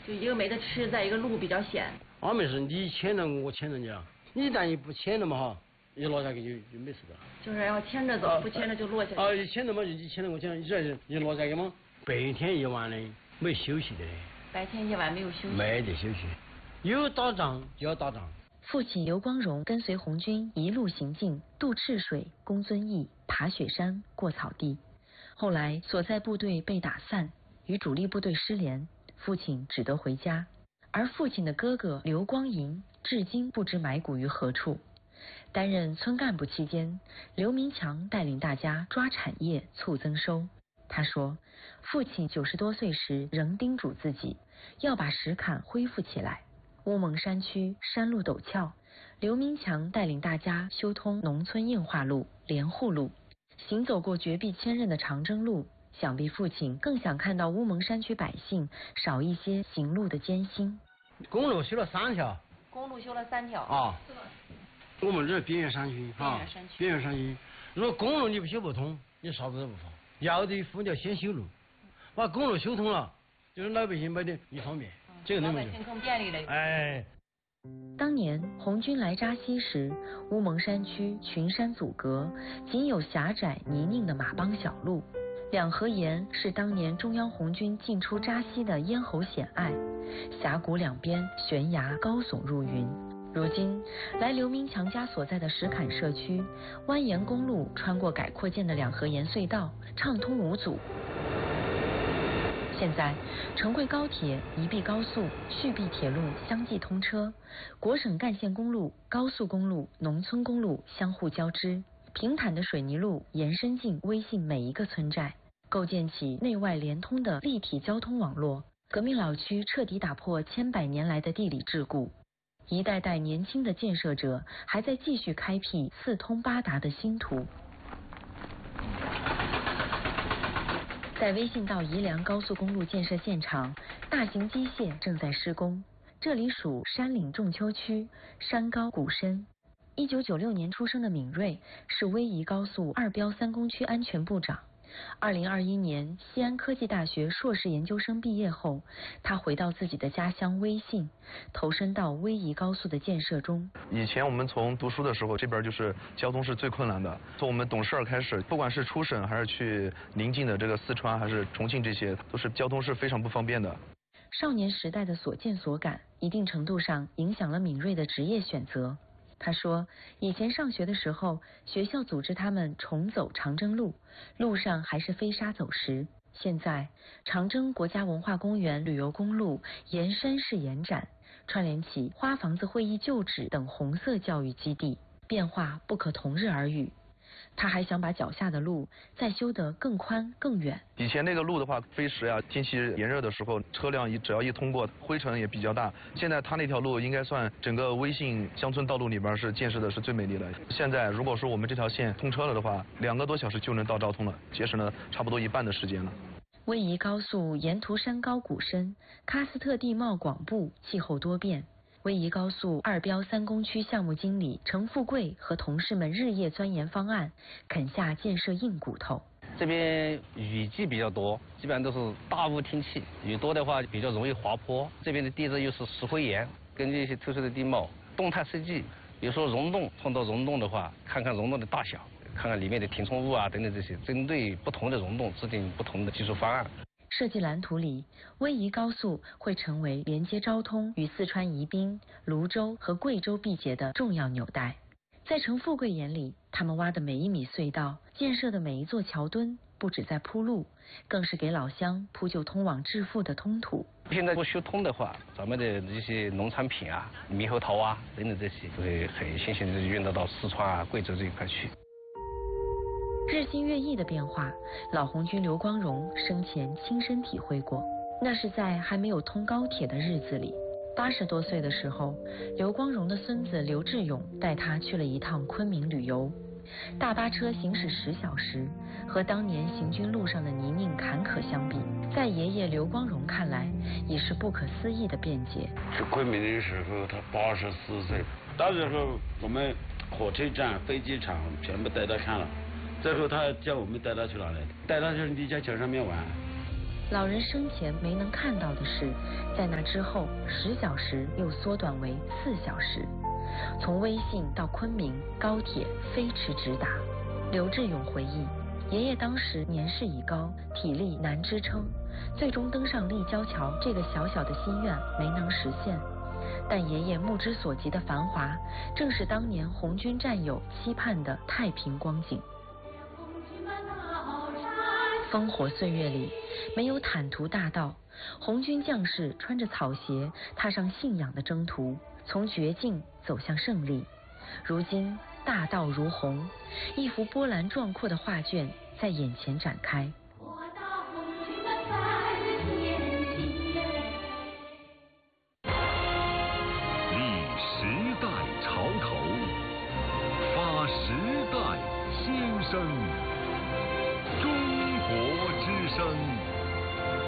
就一个没得吃，再一个路比较险。 没事，你牵着我牵着你啊，你一旦一不牵着嘛哈，一落下去就没事的。 就是要牵着走，不牵着就落下去。 一牵着嘛，就你牵着我牵着，你这一落下去嘛，白天一晚的没休息的。 白天夜晚没有休息。 没得休息，有打仗就要打仗。 父亲刘光荣跟随红军一路行进，渡赤水、攻遵义、爬雪山、过草地。后来所在部队被打散，与主力部队失联，父亲只得回家。而父亲的哥哥刘光银至今不知埋骨于何处。担任村干部期间，刘民强带领大家抓产业，促增收。他说，父亲90多岁时仍叮嘱自己要把石坎恢复起来。乌蒙山区山路陡峭，刘民强带领大家修通农村硬化路、连户路，行走过绝壁千仞的长征路。想必父亲更想看到乌蒙山区百姓少一些行路的艰辛。 公路修了3条。 公路修了3条。 我们这是边缘山区边缘山区，如果公路你不修不通，你啥子都不发。要得夫就先修路，把公路修通了，就是老百姓买的一方便，这个能不能？ 老百姓更便利了。 当年红军来扎西时，乌蒙山区群山阻隔，仅有狭窄泥泞的马帮小路。两河沿是当年中央红军进出扎西的咽喉险隘，峡谷两边悬崖高耸入云。如今来刘民强家所在的石坎社区，蜿蜒公路穿过改扩建的两河沿隧道，畅通无阻。现在成贵高铁、宜碧高速、续碧铁路相继通车，国省干线公路、高速公路、农村公路相互交织，平坦的水泥路延伸进微信每一个村寨，构建起内外连通的立体交通网络。革命老区彻底打破千百年来的地理桎梏，一代代年轻的建设者还在继续开辟四通八达的新途。在微信到宜良高速公路建设现场，大型机械正在施工。这里属山岭仲丘区，山高谷深。1996年出生的闵瑞是威仪高速2标3工区安全部长。2021年西安科技大学硕士研究生毕业后，他回到自己的家乡威信，投身到威仪高速的建设中。 以前我们从读书的时候，这边就是交通是最困难的。从我们懂事儿开始，不管是出省还是去邻近的这个四川还是重庆，这些都是交通是非常不方便的。 少年时代的所见所感，一定程度上影响了闵瑞的职业选择。他说，以前上学的时候，学校组织他们重走长征路，路上还是飞沙走石。现在，长征国家文化公园旅游公路沿山势延展，串联起花房子会议旧址等红色教育基地，变化不可同日而语。他还想把脚下的路再修得更宽更远。 以前那个路的话，飞石啊，天气炎热的时候，车辆只要一通过，灰尘也比较大。现在他那条路应该算整个威信乡村道路里边是建设的是最美丽的。现在如果说我们这条线通车了的话，2个多小时就能到昭通了，节省了差不多1半的时间了。 威仪高速沿途山高谷深，喀斯特地貌广布，气候多变。威仪高速2标3工区项目经理程富贵和同事们日夜钻研方案，啃下建设硬骨头。 这边雨季比较多，基本上都是大雾天气，雨多的话比较容易滑坡。这边的地质又是石灰岩，根据一些特殊的地貌，动态设计，比如说溶洞，碰到溶洞的话，看看溶洞的大小，看看里面的填充物啊等等这些，针对不同的溶洞制定不同的技术方案。 设计蓝图里，威仪高速会成为连接昭通与四川宜宾、泸州和贵州毕节的重要纽带。在程富贵眼里，他们挖的每一米隧道，建设的每一座桥墩，不止在铺路，更是给老乡铺就通往致富的通途。 现在不修通的话，咱们的这些农产品啊、猕猴桃啊等等这些，会很新鲜的运到四川啊、贵州这一块去。 日新月异的变化，老红军刘光荣生前亲身体会过。那是在还没有通高铁的日子里，80多岁的时候，刘光荣的孙子刘志勇带他去了一趟昆明旅游。大巴车行驶10小时，和当年行军路上的泥泞坎坷相比，在爷爷刘光荣看来，已是不可思议的便捷。 去昆明的时候，他84岁，到时候我们火车站、飞机场全部带他看了。最后他叫我们带他去哪里？带他去立交桥上面玩。 老人生前没能看到的是，在那之后10小时又缩短为4小时。从威信到昆明，高铁飞驰直达。刘志勇回忆，爷爷当时年事已高，体力难支撑，最终登上立交桥这个小小的心愿没能实现。但爷爷目之所及的繁华，正是当年红军战友期盼的太平光景。烽火岁月里，没有坦途大道，红军将士穿着草鞋，踏上信仰的征途，从绝境走向胜利。如今大道如虹，一幅波澜壮阔的画卷在眼前展开。